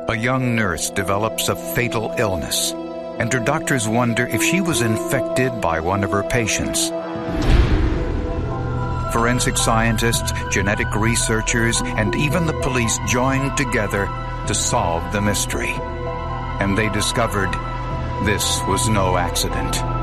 A young nurse develops a fatal illness, and her doctors wonder if she was infected by one of her patients. Forensic scientists, genetic researchers, and even the police joined together to solve the mystery. And they discovered this was no accident.